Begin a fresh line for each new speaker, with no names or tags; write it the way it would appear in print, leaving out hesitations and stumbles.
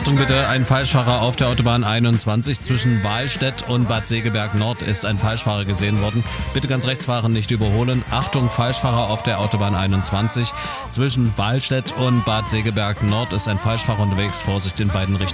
Achtung bitte, ein Falschfahrer auf der Autobahn 21 zwischen Wahlstedt und Bad Segeberg Nord ist ein Falschfahrer gesehen worden. Bitte ganz rechts fahren, nicht überholen. Achtung, Falschfahrer auf der Autobahn 21 zwischen Wahlstedt und Bad Segeberg Nord ist ein Falschfahrer unterwegs. Vorsicht in beiden Richtungen.